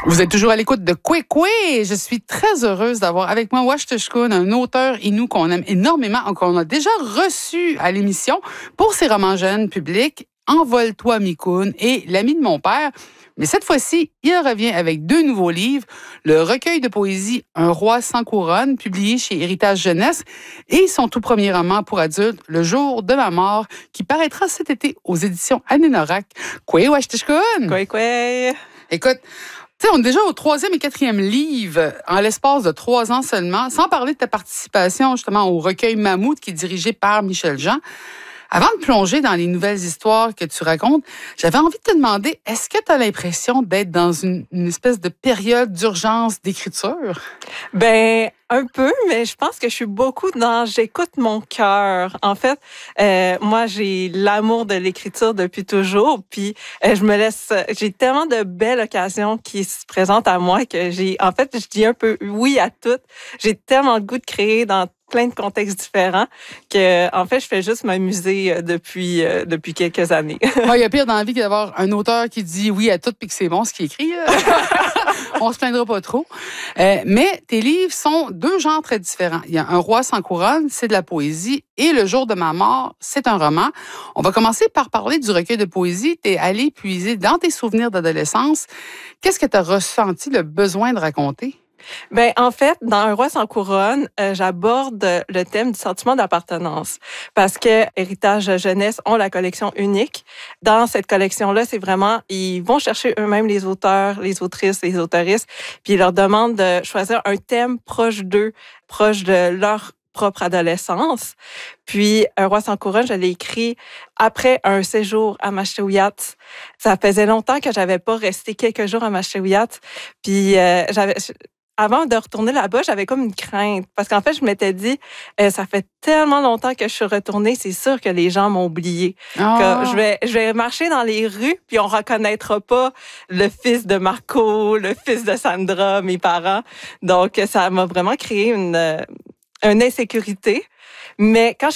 Vous êtes toujours à l'écoute de Kwekwe. Je suis très heureuse d'avoir avec moi Ouachitashkun, un auteur Innu qu'on aime énormément, qu'on a déjà reçu à l'émission pour ses romans jeunes publics, Envole-toi Mikoun et L'ami de mon père. Mais cette fois-ci, il revient avec 2 nouveaux livres, le recueil de poésie Un roi sans couronne, publié chez Héritage Jeunesse, et son tout premier roman pour adultes, Le jour de ma mort, qui paraîtra cet été aux éditions Annénorac. Kwé, Ouachitashkun! Kwé. Écoute, on est déjà au 3e et 4e livre en l'espace de 3 ans seulement, sans parler de ta participation justement au recueil Mammouth qui est dirigé par Michel Jean. Avant de plonger dans les nouvelles histoires que tu racontes, j'avais envie de te demander, est-ce que tu as l'impression d'être dans une espèce de période d'urgence d'écriture? Ben, un peu, mais je pense que je suis beaucoup dans j'écoute mon cœur. En fait, moi, j'ai l'amour de l'écriture depuis toujours, puis j'ai tellement de belles occasions qui se présentent à moi que je dis un peu oui à tout. J'ai tellement le goût de créer dans plein de contextes différents que, en fait, je fais juste m'amuser depuis quelques années. Il y a pire dans la vie que d'avoir un auteur qui dit oui à tout puis que c'est bon ce qu'il écrit. On se plaindra pas trop. Mais tes livres sont 2 genres très différents. Il y a Un roi sans couronne, c'est de la poésie, et Le jour de ma mort, c'est un roman. On va commencer par parler du recueil de poésie. Tu es allé puiser dans tes souvenirs d'adolescence. Qu'est-ce que tu as ressenti le besoin de raconter? Ben, en fait, dans Un roi sans couronne, j'aborde le thème du sentiment d'appartenance parce que Héritage Jeunesse ont la collection unique. Dans cette collection-là, c'est vraiment, ils vont chercher eux-mêmes les auteurs, les autrices, les autoristes, puis ils leur demandent de choisir un thème proche d'eux, proche de leur propre adolescence. Puis, Un roi sans couronne, je l'ai écrit après un séjour à Machewiat. Ça faisait longtemps que j'avais pas resté quelques jours à Machewiat. Puis, avant de retourner là-bas, j'avais comme une crainte. Parce qu'en fait, je m'étais dit, ça fait tellement longtemps que je suis retournée, c'est sûr que les gens m'ont oubliée. Oh. Que je vais marcher dans les rues, puis on reconnaîtra pas le fils de Marco, le fils de Sandra, mes parents. Donc, ça m'a vraiment créé une insécurité. Mais quand